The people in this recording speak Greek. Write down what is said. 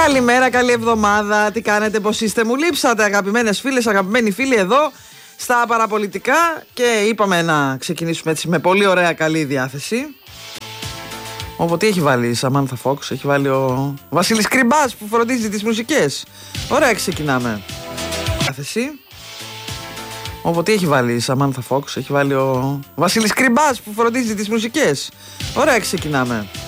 Καλημέρα, καλή εβδομάδα. Τι κάνετε, πώς είστε? Μου λείψατε, αγαπημένες φίλες, αγαπημένοι φίλοι, εδώ στα παραπολιτικά. Και είπαμε να ξεκινήσουμε έτσι με πολύ ωραία, καλή διάθεση. Οπότε τι έχει βάλει η Σαμάνθα Φόξ? Έχει βάλει ο Βασίλης Κρυμπάς που φροντίζει τις μουσικές. Ωραία, ξεκινάμε. Διάθεση. Οπότε τι έχει βάλει η Σαμάνθα Φόξ? Έχει βάλει ο Βασίλης Κρυμπάς που φροντίζει τις μουσικές. Ωραία, ξεκινάμε.